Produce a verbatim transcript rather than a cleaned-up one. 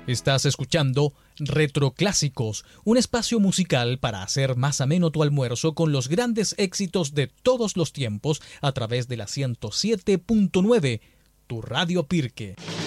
Estás escuchando Retroclásicos, un espacio musical para hacer más ameno tu almuerzo con los grandes éxitos de todos los tiempos a través de la ciento siete punto nueve, tu Radio Pirque.